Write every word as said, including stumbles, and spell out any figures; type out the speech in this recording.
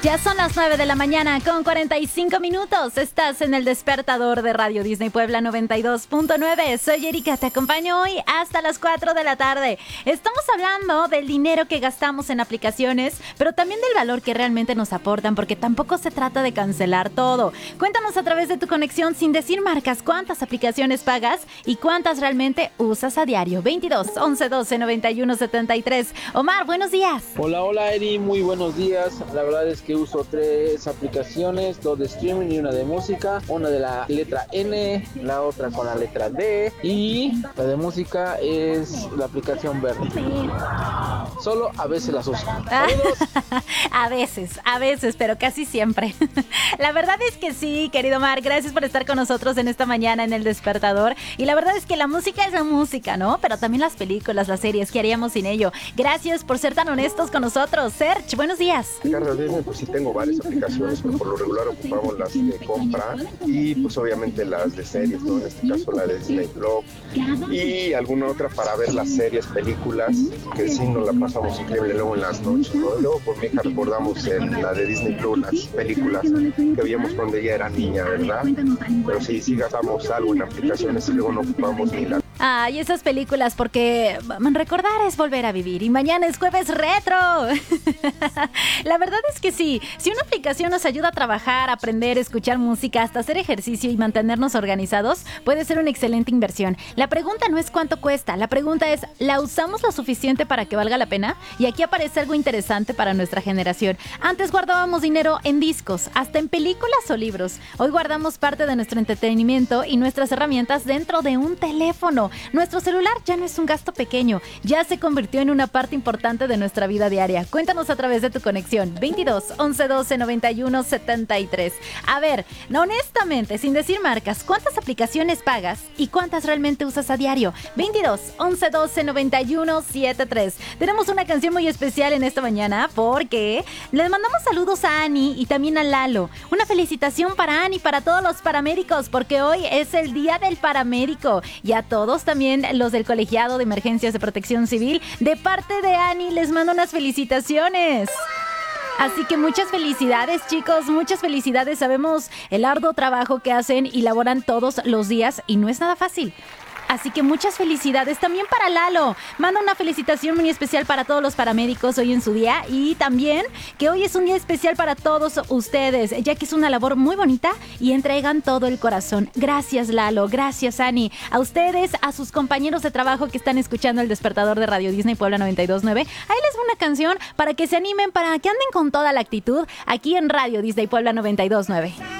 Ya son las nueve de la mañana con cuarenta y cinco minutos. Estás en el despertador de Radio Disney Puebla noventa y dos punto nueve. Soy Erika, te acompaño hoy hasta las cuatro de la tarde. Estamos hablando del dinero que gastamos en aplicaciones, pero también del valor que realmente nos aportan, porque tampoco se trata de cancelar todo. Cuéntanos a través de tu conexión sin decir marcas cuántas aplicaciones pagas y cuántas realmente usas a diario. veintidós, once, doce, noventa y uno, setenta y tres. Omar, buenos días. Hola, hola Eri, muy buenos días. La verdad es que uso tres aplicaciones, dos de streaming y una de música, una de la letra N, la otra con la letra D y la de música es la aplicación verde. Solo a veces las uso. ¡Saludos! A veces, a veces, pero casi siempre. La verdad es que sí, querido Omar, gracias por estar con nosotros en esta mañana en El Despertador. Y la verdad es que la música es la música, ¿no? Pero también las películas, las series, ¿qué haríamos sin ello? Gracias por ser tan honestos con nosotros. Serge, buenos días. Carlos Disney, pues sí tengo varias aplicaciones, pero por lo regular ocupamos las de compra y pues obviamente las de series, ¿no? En este caso la de Disney Plus y alguna otra para ver las series, películas, que sí nos la pasamos increíble luego en las noches, ¿no? Luego por mi hija recordamos en la de Disney Plus las películas que veíamos cuando ella era niña, ¿verdad? Pero sí, sí gastamos algo en aplicaciones y luego no ocupamos ni la... Ay, esas películas, porque recordar es volver a vivir y mañana es jueves retro. La verdad es que sí, si una aplicación nos ayuda a trabajar, aprender, escuchar música, hasta hacer ejercicio y mantenernos organizados, puede ser una excelente inversión. La pregunta no es cuánto cuesta, la pregunta es, ¿la usamos lo suficiente para que valga la pena? Y aquí aparece algo interesante para nuestra generación. Antes guardábamos dinero en discos, hasta en películas o libros. Hoy guardamos parte de nuestro entretenimiento y nuestras herramientas dentro de un teléfono. Nuestro celular ya no es un gasto pequeño, ya se convirtió en una parte importante de nuestra vida diaria. Cuéntanos a través de tu conexión. veintidós, once, doce, noventa y uno, setenta y tres. A ver, honestamente, sin decir marcas, ¿cuántas aplicaciones pagas y cuántas realmente usas a diario? veintidós, once, doce, noventa y uno, setenta y tres. Tenemos una canción muy especial en esta mañana porque les mandamos saludos a Ani y también a Lalo. Una felicitación para Ani y para todos los paramédicos, porque hoy es el Día del Paramédico. Y a todos también los del Colegiado de Emergencias de Protección Civil. De parte de Ani les mando unas felicitaciones. Así que muchas felicidades, chicos, muchas felicidades. Sabemos el arduo trabajo que hacen y laboran todos los días y no es nada fácil. Así que muchas felicidades también para Lalo. Manda una felicitación muy especial para todos los paramédicos hoy en su día y también que hoy es un día especial para todos ustedes, ya que es una labor muy bonita y entregan todo el corazón. Gracias, Lalo. Gracias, Ani. A ustedes, a sus compañeros de trabajo que están escuchando El Despertador de Radio Disney Puebla noventa y dos punto nueve. Ahí les va una canción para que se animen, para que anden con toda la actitud aquí en Radio Disney Puebla noventa y dos punto nueve.